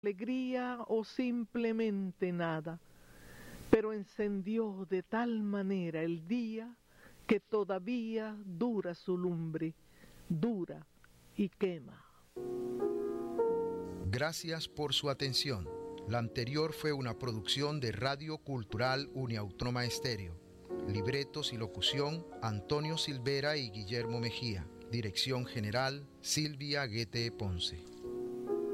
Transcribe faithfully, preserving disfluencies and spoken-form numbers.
alegría o simplemente nada, pero encendió de tal manera el día que todavía dura su lumbre, dura y quema. Gracias por su atención. La anterior fue una producción de Radio Cultural Uniautónoma Estéreo. Libretos y locución, Antonio Silvera y Guillermo Mejía. Dirección General, Silvia Guete Ponce.